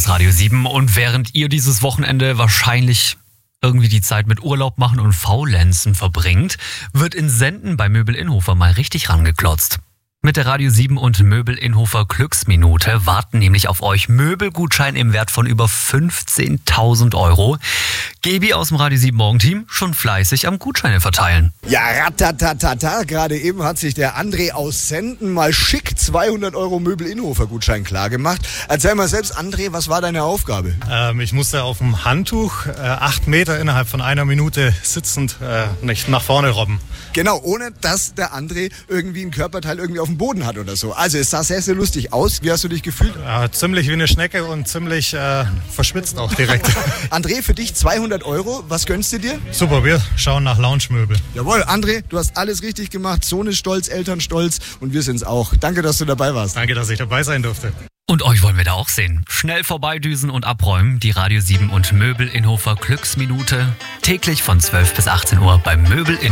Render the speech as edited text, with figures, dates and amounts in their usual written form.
ist Radio 7 und während ihr dieses Wochenende wahrscheinlich irgendwie die Zeit mit Urlaub machen und Faulenzen verbringt, wird in Senden bei Möbel Innhofer mal richtig rangeklotzt. Mit der Radio 7 und Möbel Innhofer Glücksminute warten nämlich auf euch Möbelgutscheine im Wert von über 15.000 Euro. Gebi aus dem Radio 7 Morgenteam schon fleißig am Gutscheine verteilen. Ja, ratatatata, gerade eben hat sich der André aus Senden mal schick 200 Euro Möbel Innhofer Gutschein klargemacht. Erzähl mal selbst, André, was war deine Aufgabe? Ich musste auf dem Handtuch 8 Meter innerhalb von einer Minute sitzend nicht nach vorne robben. Genau, ohne dass der André irgendwie ein Körperteil irgendwie auf dem Boden hat oder so. Also es sah sehr, sehr lustig aus. Wie hast du dich gefühlt? Ziemlich wie eine Schnecke und ziemlich verschwitzt auch direkt. André, für dich 200 Euro. Was gönnst du dir? Super, wir schauen nach Lounge-Möbel. Jawohl, André, du hast alles richtig gemacht. Sohn ist stolz, Eltern stolz und wir sind's auch. Danke, dass du dabei warst. Danke, dass ich dabei sein durfte. Und euch wollen wir da auch sehen. Schnell vorbeidüsen und abräumen. Die Radio 7 und Möbel Innhofer Glücksminute. Täglich von 12 bis 18 Uhr bei Möbel Innhofer.